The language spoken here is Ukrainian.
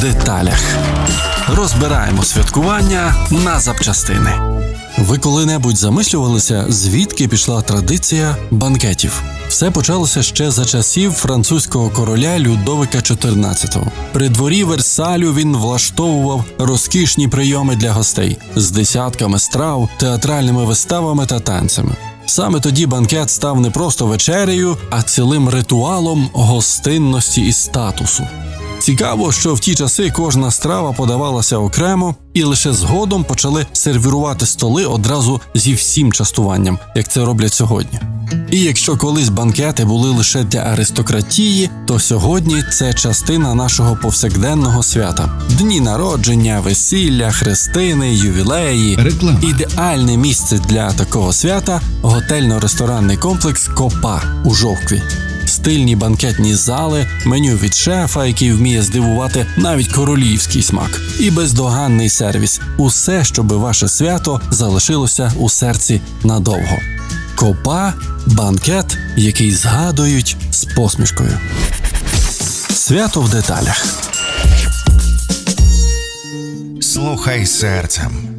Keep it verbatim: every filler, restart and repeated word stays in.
деталях. Розбираємо святкування на запчастини. Ви коли-небудь замислювалися, звідки пішла традиція банкетів? Все почалося ще за часів французького короля Людовика чотирнадцятого. При дворі Версалю він влаштовував розкішні прийоми для гостей з десятками страв, театральними виставами та танцями. Саме тоді банкет став не просто вечерею, а цілим ритуалом гостинності і статусу. Цікаво, що в ті часи кожна страва подавалася окремо, і лише згодом почали сервірувати столи одразу зі всім частуванням, як це роблять сьогодні. І якщо колись банкети були лише для аристократії, то сьогодні це частина нашого повсякденного свята. Дні народження, весілля, хрестини, ювілеї. Реклама. Ідеальне місце для такого свята – готельно-ресторанний комплекс «Копа» у Жовкві. Стильні банкетні зали, меню від шефа, який вміє здивувати навіть королівський смак. І бездоганний сервіс. Усе, щоби ваше свято залишилося у серці надовго. Копа – банкет, який згадують з посмішкою. Свято в деталях. Слухай серцем.